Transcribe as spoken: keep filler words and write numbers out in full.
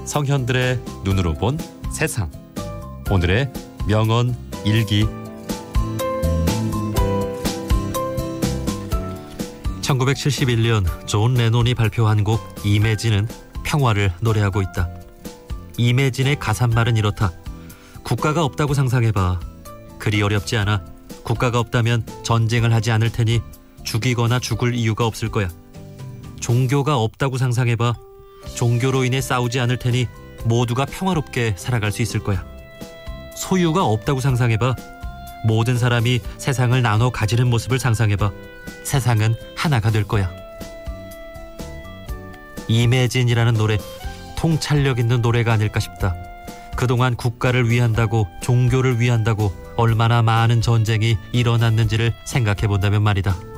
성현들의 눈으로 본 세상. 오늘의 명언 일기. 천구백칠십일 년 존 레논이 발표한 곡 이매진은 평화를 노래하고 있다. 이매진의 가사말은 이렇다. 국가가 없다고 상상해봐. 그리 어렵지 않아. 국가가 없다면 전쟁을 하지 않을 테니 죽이거나 죽을 이유가 없을 거야. 종교가 없다고 상상해봐. 종교로 인해 싸우지 않을 테니 모두가 평화롭게 살아갈 수 있을 거야. 소유가 없다고 상상해봐. 모든 사람이 세상을 나눠 가지는 모습을 상상해봐. 세상은 하나가 될 거야. 이매진이라는 노래, 통찰력 있는 노래가 아닐까 싶다. 그동안 국가를 위한다고, 종교를 위한다고 얼마나 많은 전쟁이 일어났는지를 생각해 본다면 말이다.